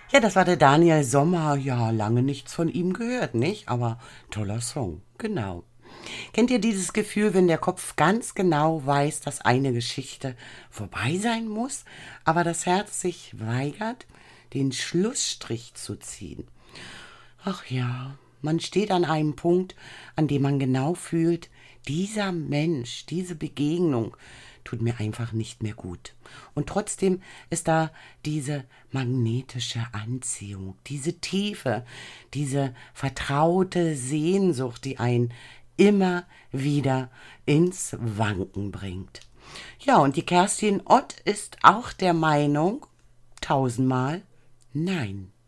Ja, das war der Daniel Sommer. Ja, lange nichts von ihm gehört, nicht? Aber toller Song, genau. Kennt ihr dieses Gefühl, wenn der Kopf ganz genau weiß, dass eine Geschichte vorbei sein muss, aber das Herz sich weigert, den Schlussstrich zu ziehen? Ach ja, man steht an einem Punkt, an dem man genau fühlt, dieser Mensch, diese Begegnung tut mir einfach nicht mehr gut. Und trotzdem ist da diese magnetische Anziehung, diese Tiefe, diese vertraute Sehnsucht, die einen immer wieder ins Wanken bringt. Ja, und die Kerstin Ott ist auch der Meinung, tausendmal, nein.